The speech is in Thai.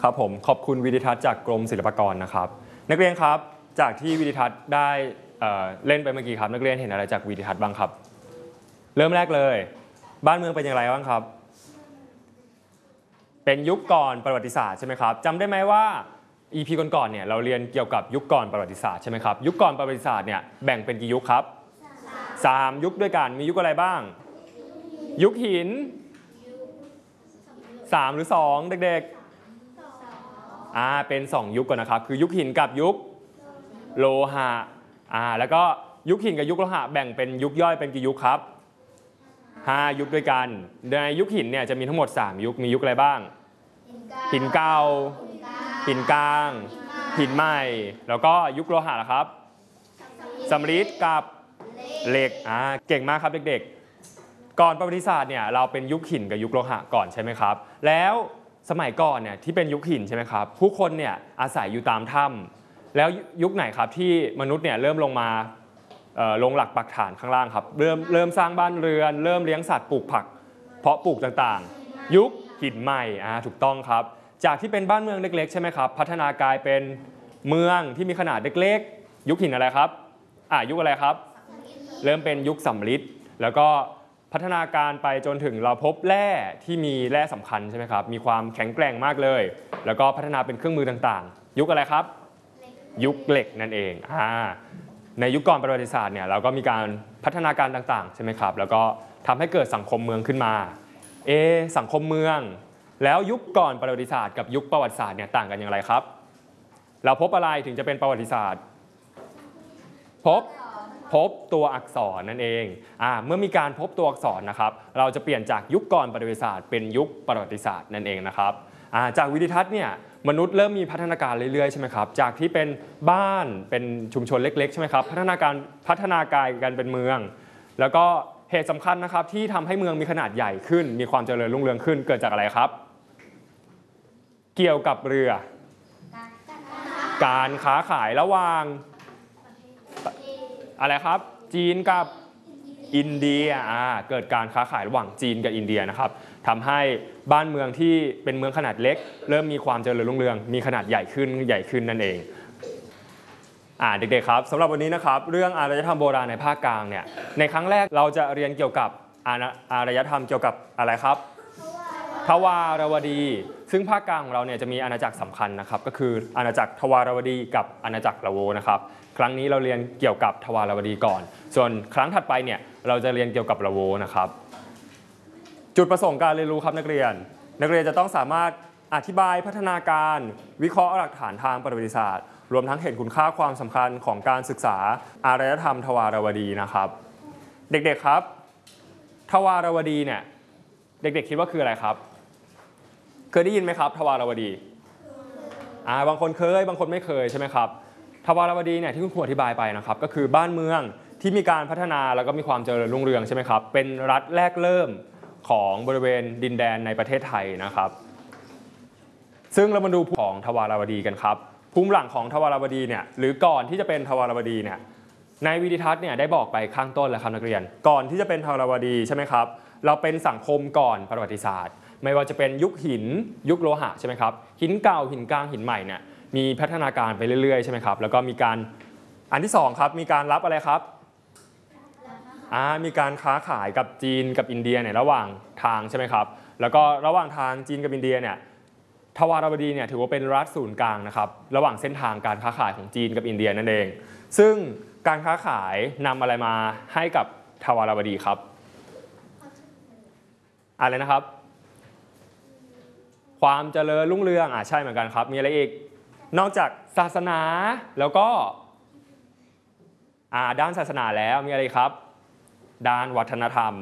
ครับผมขอบคุณวิดิทัศน์จากกรมศิลปากรนะครับนักเรียนครับจากที่วิดิทัศน์ได้เล่นไปเมื่อกี้ครับนักเรียนเห็นอะไรจากวิดิทัศน์บ้างครับเริ่มแรกเลยบ้านเมืองเป็นอย่างไรบ้างครับเป็นยุคก่อนประวัติศาสตร์ใช่ไหมครับจำได้ไหมว่า EP ก่อนๆเนี่ยเราเรียนเกี่ยวกับยุคก่อนประวัติศาสตร์ใช่ไหมครับยุคก่อนประวัติศาสตร์เนี่ยแบ่งเป็นกี่ยุคครับ3ยุคด้วยกันมียุคอะไรบ้างยุคหิน3หรือ2เด็กๆเป็น2ยุคก่อนนะครับคือยุคหินกับยุคโลหะแล้วก็ยุคหินกับยุคโลหะแบ่งเป็นยุคย่อยเป็นกี่ยุคครับ5ยุคด้วยกันในยุคหินเนี่ยจะมีทั้งหมด3ยุคมียุคอะไรบ้างหินเก่าหินกลางหินใหม่แล้วก็ยุคโลหะล่ะครับสำริดกับเหล็กเก่งมากครับเด็กๆก่อนประวัติศาสตร์เนี่ยเราเป็นยุคหินกับยุคโลหะก่อนใช่ไหมครับแล้วสมัยก่อนเนี่ยที่เป็นยุคหินใช่ไหมครับผู้คนเนี่ยอาศัยอยู่ตามถ้ำแล้วยุคไหนครับที่มนุษย์เนี่ยเริ่มลงมาลงหลักปักฐานข้างล่างครับเริ่มสร้างบ้านเรือนเริ่มเลี้ยงสัตว์ปลูกผักเพาะปลูกต่างๆยุคหินใหม่ถูกต้องครับจากที่เป็นบ้านเมืองเล็กๆใช่ไหมครับพัฒนากลายเป็นเมืองที่มีขนาดเล็กๆยุคหินอะไรครับยุคอะไรครับเริ่มเป็นยุคสำริดแล้วก็พัฒนาการไปจนถึงเราพบแร่ที่มีแร่สำคัญใช่ไหมครับมีความแข็งแกร่งมากเลยแล้วก็พัฒนาเป็นเครื่องมือต่างๆยุคอะไรครับยุคเหล็กนั่นเองในยุคก่อนประวัติศาสตร์เนี่ยเราก็มีการพัฒนาการต่างๆใช่ไหมครับแล้วก็ทำให้เกิดสังคมเมืองขึ้นมาสังคมเมืองแล้วยุคก่อนประวัติศาสตร์กับยุคประวัติศาสตร์เนี่ยต่างกันอย่างไรครับเราพบอะไรถึงจะเป็นประวัติศาสตร์พบตัวอักษรนั่นเองเมื่อมีการพบตัวอักษรนะครับเราจะเปลี่ยนจากยุคก่อนประวัติศาสตร์เป็นยุคประวัติศาสตร์นั่นเองนะครับจากวิดิทัศน์เนี่ยมนุษย์เริ่มมีพัฒนาการเรื่อยๆใช่ไหมครับจากที่เป็นบ้านเป็นชุมชนเล็กๆใช่ไหมครับพัฒนากายกันเป็นเมืองแล้วก็เหตุสำคัญนะครับที่ทำให้เมืองมีขนาดใหญ่ขึ้นมีความเจริญรุ่งเรืองขึ้นเกิดจากอะไรครับเกี่ยวกับเรือการค้าขายระหว่างอะไรครับจีนกับอินเดียเกิดการค้าขายระหว่างจีนกับอินเดียนะครับทำให้บ้านเมืองที่เป็นเมืองขนาดเล็กเริ่มมีความเจริญรุ่งเรืองมีขนาดใหญ่ขึ้นนั่นเองเด็กๆครับสำหรับวันนี้นะครับเรื่องอารยธรรมโบราณในภาคกลางเนี่ยในครั้งแรกเราจะเรียนเกี่ยวกับอารยธรรมเกี่ยวกับอะไรครับทวารวดีซึ่งภาคกลางของเราเนี่ยจะมีอาณาจักรสำคัญนะครับก็คืออาณาจักรทวารวดีกับอาณาจักรละโวนะครับครั้งนี้เราเรียนเกี่ยวกับทวารวดีก่อนส่วนครั้งถัดไปเนี่ยเราจะเรียนเกี่ยวกับละโวนะครับจุดประสงค์การเรียนรู้ครับนักเรียนจะต้องสามารถอธิบายพัฒนาการวิเคราะห์หลักฐานทางประวัติศาสตร์รวมทั้งเห็นคุณค่าความสำคัญของการศึกษาอารยธรรมทวารวดีนะครับเด็กๆครับทวารวดีเนี่ยเด็กๆคิดว่าคืออะไรครับเคยได้ยินไหมครับทวารวดีบางคนเคยบางคนไม่เคยใช่ไหมครับทวารวดีเนี่ยที่คุณครูอธิบายไปนะครับก็คือบ้านเมืองที่มีการพัฒนาแล้วก็มีความเจริญรุ่งเรืองใช่ไหมครับเป็นรัฐแรกเริ่มของบริเวณดินแดนในประเทศไทยนะครับซึ่งเรามาดูของทวารวดีกันครับภูมิหลังของทวารวดีเนี่ยหรือก่อนที่จะเป็นทวารวดีเนี่ยในวิดิทัศน์เนี่ยได้บอกไปข้างต้นแล้วครับนักเรียนก่อนที่จะเป็นทวารวดีใช่ไหมครับเราเป็นสังคมก่อนประวัติศาสตร์ไม่ว่าจะเป็นยุคหินยุคโลหะใช่ไหมครับหินเก่าหินกลางหินใหม่เนี่ยมีพัฒนาการไปเรื่อยๆใช่ไหมครับแล้วก็มีการอันที่2ครับมีการรับอะไรครับมีการค้าขายกับจีนกับอินเดียในระหว่างทางใช่ไหมครับแล้วก็ระหว่างทางจีนกับอินเดียเนี่ยทวารวดีเนี่ยถือว่าเป็นรัฐศูนย์กลางนะครับระหว่างเส้นทางการค้าขายของจีนกับอินเดียนั่นเองซึ่งการค้าขายนำอะไรมาให้กับทวารวดีครับอะไรนะครับความเจริญรุ่งเรืองใช่เหมือนกันครับมีอะไรอีกนอกจากศาสนาแล้วก็ด้านศาสนาแล้วมีอะไรครับด้านวัฒนธรรม